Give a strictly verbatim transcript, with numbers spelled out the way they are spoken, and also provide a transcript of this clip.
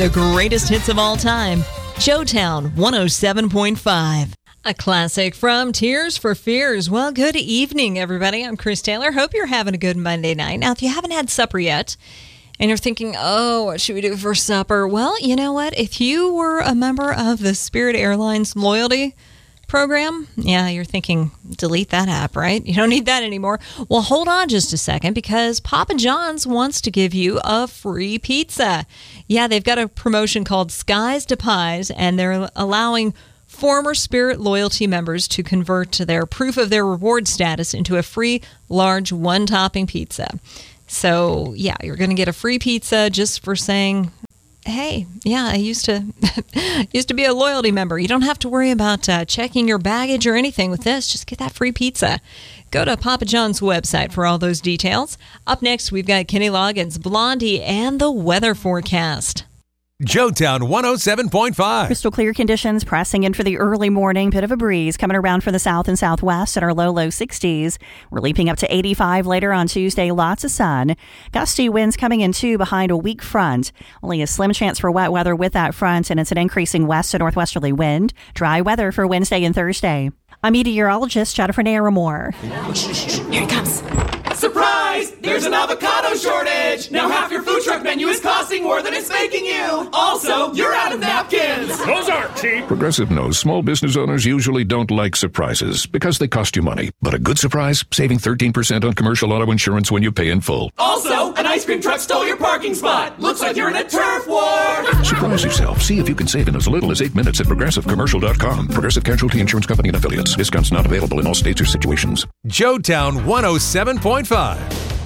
the greatest hits of all time. Showtown one oh seven point five. A classic from Tears for Fears. Well, good evening, everybody. I'm Chris Taylor. Hope you're having a good Monday night. Now, if you haven't had supper yet, and you're thinking, oh, what should we do for supper? Well, you know what? If you were a member of the Spirit Airlines loyalty program, yeah, you're thinking, delete that app, right? You don't need that anymore. Well, hold on just a second, because Papa John's wants to give you a free pizza. Yeah, they've got a promotion called Skies to Pies, and they're allowing former Spirit loyalty members to convert their proof of their reward status into a free large one-topping pizza. So, yeah, you're going to get a free pizza just for saying, hey, yeah, I used to used to be a loyalty member. You don't have to worry about uh, checking your baggage or anything with this. Just get that free pizza. Go to Papa John's website for all those details. Up next, we've got Kenny Loggins, Blondie, and the weather forecast. Showtown one oh seven point five. Crystal clear conditions pressing in for the early morning. Bit of a breeze coming around for the south and southwest at our low, low sixties. We're leaping up to eighty-five later on Tuesday. Lots of sun. Gusty winds coming in too behind a weak front. Only a slim chance for wet weather with that front, and it's an increasing west to northwesterly wind. Dry weather for Wednesday and Thursday. I'm meteorologist Jennifer Naramore. Here it comes. Surprise! There's an avocado shortage! Now half your food truck menu is costing more than it's making you! Also, you're out of napkins! Those aren't cheap! Progressive knows small business owners usually don't like surprises because they cost you money. But a good surprise? Saving thirteen percent on commercial auto insurance when you pay in full. Also, an ice cream truck stole your parking spot! Looks like you're in a turf war! Surprise yourself. See if you can save in as little as eight minutes at progressive commercial dot com. Progressive Casualty Insurance Company and Affiliates. Discounts not available in all states or situations. Showtown one oh seven point five.